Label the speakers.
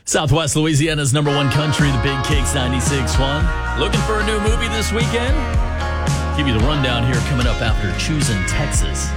Speaker 1: Southwest Louisiana's number one country, the Big Cakes 96.1. Looking for a new movie this weekend? Give you the rundown here coming up after Choosing Texas.